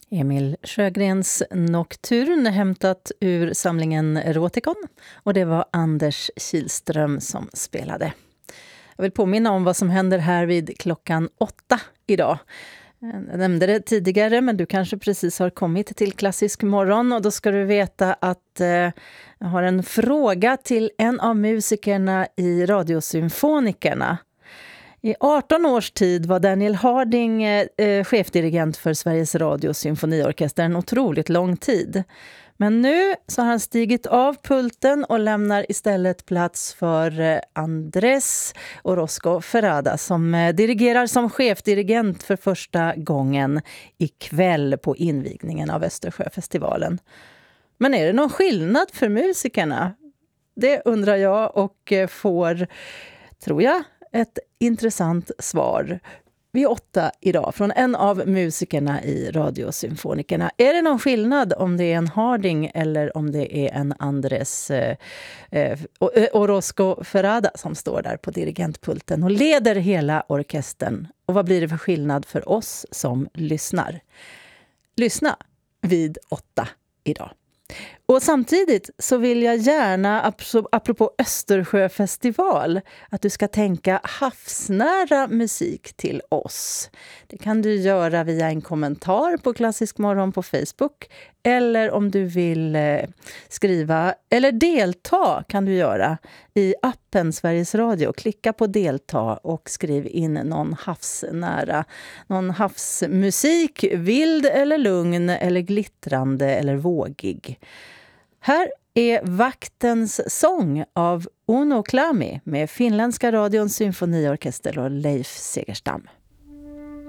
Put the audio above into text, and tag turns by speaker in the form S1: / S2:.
S1: Emil Sjögrens Nocturn hämtat ur samlingen Erotikon, och det var Anders Kihlström som spelade. Jag vill påminna om vad som händer här vid klockan 8 idag. Jag nämnde det tidigare, men du kanske precis har kommit till Klassisk morgon, och då ska du veta att jag har en fråga till en av musikerna i Radiosymfonikerna. I 18 års tid var Daniel Harding chefdirigent för Sveriges Radios symfoniorkester en otroligt lång tid. Men nu så har han stigit av pulten och lämnar istället plats för Andrés Orozco Ferrada som dirigerar som chefdirigent för första gången ikväll på invigningen av Östersjöfestivalen. Men är det någon skillnad för musikerna? Det undrar jag och får, tror jag, ett intressant svar vid 8 idag från en av musikerna i Radiosymfonikerna. Är det någon skillnad om det är en Harding eller om det är en Andrés Orozco Ferrada som står där på dirigentpulten och leder hela orkestern? Och vad blir det för skillnad för oss som lyssnar? Lyssna vid 8 idag. Och samtidigt så vill jag gärna, apropå Östersjöfestival, att du ska tänka havsnära musik till oss. Det kan du göra via en kommentar på Klassisk morgon på Facebook, eller om du vill skriva eller delta kan du göra i appen Sveriges Radio. Klicka på delta och skriv in någon havsnära, någon havsmusik, vild eller lugn eller glittrande eller vågig. Här är Vaktens sång av Uno Klami med finländska radions symfoniorkester och Leif Segerstam.